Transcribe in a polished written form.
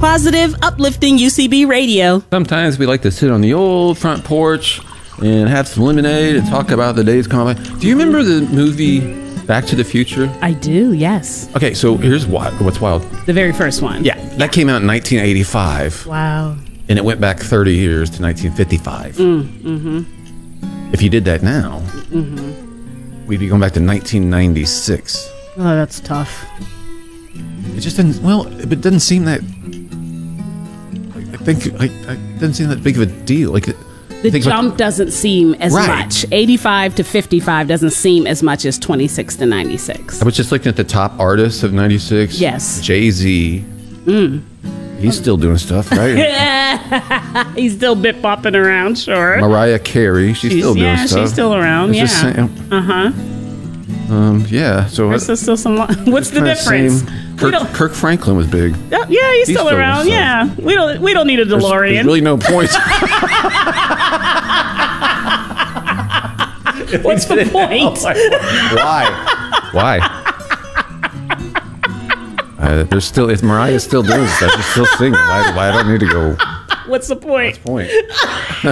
positive, uplifting UCB radio. Sometimes we like to sit on the old front porch and have some lemonade and talk about the days gone by. Do you remember the movie Back to the Future? I do, yes. Okay, so here's what's wild. The very first one. Yeah, that came out in 1985. Wow. And it went back 30 years to 1955. If you did that now, we'd be going back to 1996. Oh, that's tough. It just doesn't. Well, it doesn't seem that. I think it doesn't seem that big of a deal. Like the jump doesn't seem as Right. much. 85 to 55 doesn't seem as much as 26 to 96. I was just looking at the top artists of '96. Yes. Jay-Z. He's still doing stuff, right? He's still bit bopping around, sure. Mariah Carey. She's still doing stuff. She's still around. It's Yeah. just saying- yeah. So There's still some. What's the difference? Kirk Franklin was big. Yeah, he's still still around. doing Yeah, we don't need a DeLorean. There's really no point. What's the point? Why? There's still, if Mariah's still doing stuff, she's still singing. Why I don't need to go? What's the point? Point.